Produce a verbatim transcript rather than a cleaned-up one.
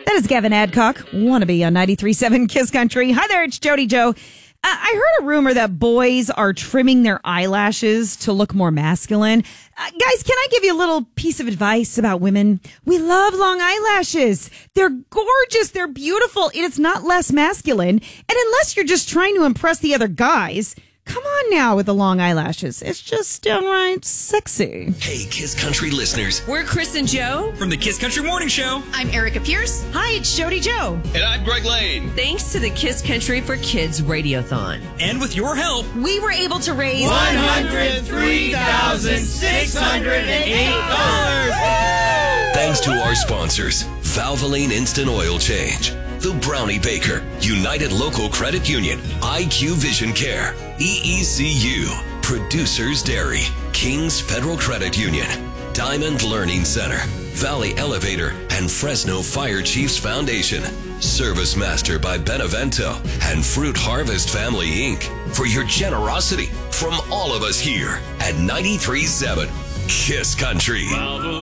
That is Gavin Adcock, wannabe on ninety-three point seven Kiss Country. Hi there, it's Jody Joe. Uh, I heard a rumor that boys are trimming their eyelashes to look more masculine. Uh, guys, can I give you a little piece of advice about women? We love long eyelashes. They're gorgeous. They're beautiful. And it's not less masculine. And unless you're just trying to impress the other guys, come on now with the long eyelashes. It's just downright sexy. Hey, Kiss Country listeners. We're Chris and Joe from the Kiss Country Morning Show. I'm Erica Pierce. Hi, it's Jody Joe. And I'm Greg Lane. Thanks to the Kiss Country for Kids Radiothon. And with your help, we were able to raise one hundred three thousand six hundred eight dollars. Thanks to our sponsors, Valvoline Instant Oil Change, The Brownie Baker, United Local Credit Union, I Q Vision Care, E E C U, Producers Dairy, Kings Federal Credit Union, Diamond Learning Center, Valley Elevator, and Fresno Fire Chiefs Foundation, Service Master by Benevento, and Fruit Harvest Family Incorporated. For your generosity from all of us here at ninety-three point seven Kiss Country.